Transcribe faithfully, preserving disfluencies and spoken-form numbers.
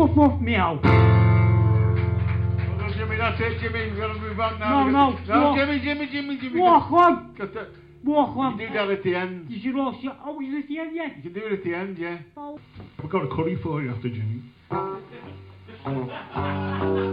Woof woof meow. Oh, Jimmy, that's it, Jimmy. We've got to move on now. No, no. No, walk. Jimmy, Jimmy, Jimmy, Jimmy. Walk on. Got the, Walk on. you do that at the end. You should also. Oh, is it the end yet? You can do it at the end, yeah. Oh. We've got a curry for you after Jimmy.